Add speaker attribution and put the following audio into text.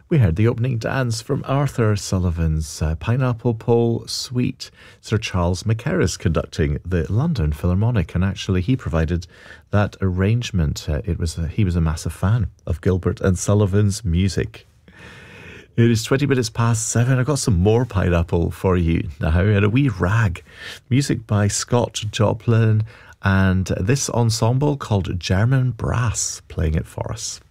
Speaker 1: We heard the opening dance from Arthur Sullivan's Pineapple Pole Suite. Sir Charles Mackerras conducting the London Philharmonic, and actually he provided that arrangement. He was a massive fan of Gilbert and Sullivan's music. It is 20 minutes past 7. I've got some more Pineapple for you now, and a wee rag. Music by Scott Joplin, and this ensemble called German Brass playing it for us.